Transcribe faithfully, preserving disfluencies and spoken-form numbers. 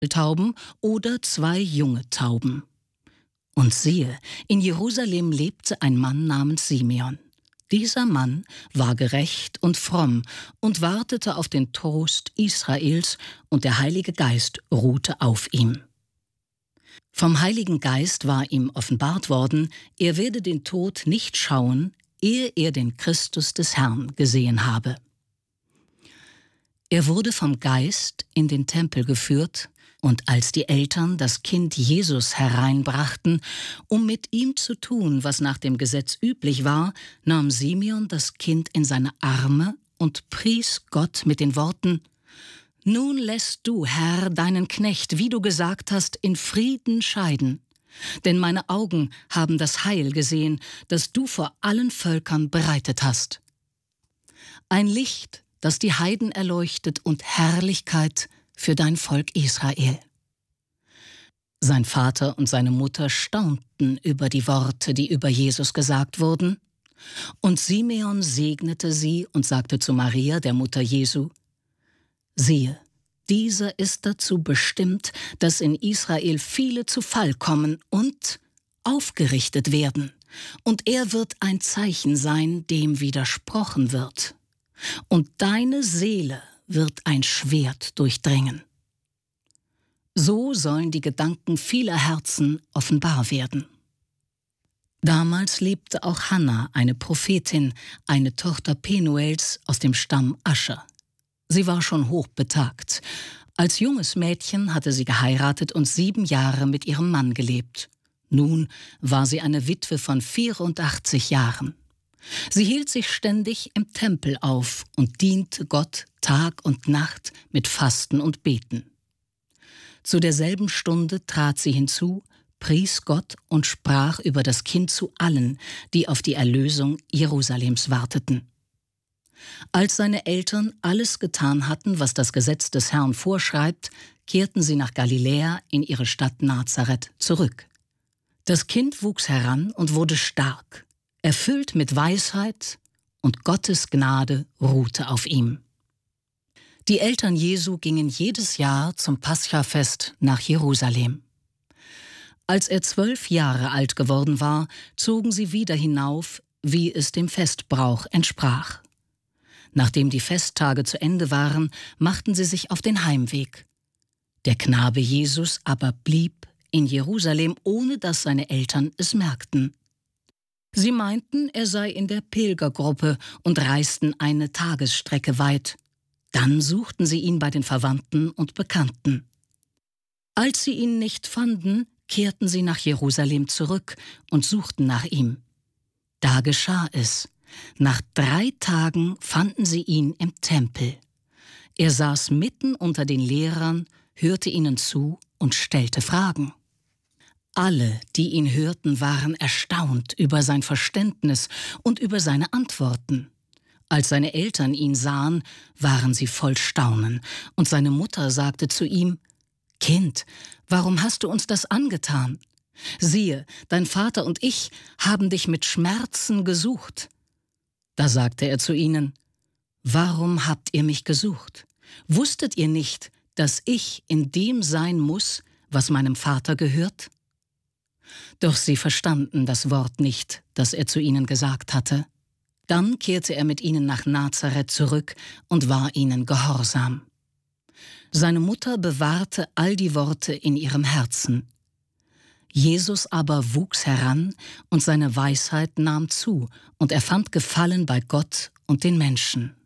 Tauben oder zwei junge Tauben. Und siehe, in Jerusalem lebte ein Mann namens Simeon. Dieser Mann war gerecht und fromm und wartete auf den Trost Israels, und der Heilige Geist ruhte auf ihm. Vom Heiligen Geist war ihm offenbart worden, er werde den Tod nicht schauen, ehe er den Christus des Herrn gesehen habe. Er wurde vom Geist in den Tempel geführt, und als die Eltern das Kind Jesus hereinbrachten, um mit ihm zu tun, was nach dem Gesetz üblich war, nahm Simeon das Kind in seine Arme und pries Gott mit den Worten: »Nun lässt du, Herr, deinen Knecht, wie du gesagt hast, in Frieden scheiden. Denn meine Augen haben das Heil gesehen, das du vor allen Völkern bereitet hast. Ein Licht, das die Heiden erleuchtet, und Herrlichkeit für dein Volk Israel.« Sein Vater und seine Mutter staunten über die Worte, die über Jesus gesagt wurden. Und Simeon segnete sie und sagte zu Maria, der Mutter Jesu: »Siehe, dieser ist dazu bestimmt, dass in Israel viele zu Fall kommen und aufgerichtet werden. Und er wird ein Zeichen sein, dem widersprochen wird. Und deine Seele wird ein Schwert durchdringen.« So sollen die Gedanken vieler Herzen offenbar werden. Damals lebte auch Hannah, eine Prophetin, eine Tochter Penuels aus dem Stamm Ascher. Sie war schon hochbetagt. Als junges Mädchen hatte sie geheiratet und sieben Jahre mit ihrem Mann gelebt. Nun war sie eine Witwe von vierundachtzig Jahren. Sie hielt sich ständig im Tempel auf und diente Gott Tag und Nacht mit Fasten und Beten. Zu derselben Stunde trat sie hinzu, pries Gott und sprach über das Kind zu allen, die auf die Erlösung Jerusalems warteten. Als seine Eltern alles getan hatten, was das Gesetz des Herrn vorschreibt, kehrten sie nach Galiläa in ihre Stadt Nazareth zurück. Das Kind wuchs heran und wurde stark, erfüllt mit Weisheit, und Gottes Gnade ruhte auf ihm. Die Eltern Jesu gingen jedes Jahr zum Paschafest nach Jerusalem. Als er zwölf Jahre alt geworden war, zogen sie wieder hinauf, wie es dem Festbrauch entsprach. Nachdem die Festtage zu Ende waren, machten sie sich auf den Heimweg. Der Knabe Jesus aber blieb in Jerusalem, ohne dass seine Eltern es merkten. Sie meinten, er sei in der Pilgergruppe und reisten eine Tagesstrecke weit. Dann suchten sie ihn bei den Verwandten und Bekannten. Als sie ihn nicht fanden, kehrten sie nach Jerusalem zurück und suchten nach ihm. Da geschah es. Nach drei Tagen fanden sie ihn im Tempel. Er saß mitten unter den Lehrern, hörte ihnen zu und stellte Fragen. Alle, die ihn hörten, waren erstaunt über sein Verständnis und über seine Antworten. Als seine Eltern ihn sahen, waren sie voll Staunen, und seine Mutter sagte zu ihm: »Kind, warum hast du uns das angetan? Siehe, dein Vater und ich haben dich mit Schmerzen gesucht.« Da sagte er zu ihnen: »Warum habt ihr mich gesucht? Wusstet ihr nicht, dass ich in dem sein muss, was meinem Vater gehört?« Doch sie verstanden das Wort nicht, das er zu ihnen gesagt hatte. Dann kehrte er mit ihnen nach Nazareth zurück und war ihnen gehorsam. Seine Mutter bewahrte all die Worte in ihrem Herzen. Jesus aber wuchs heran, und seine Weisheit nahm zu, und er fand Gefallen bei Gott und den Menschen.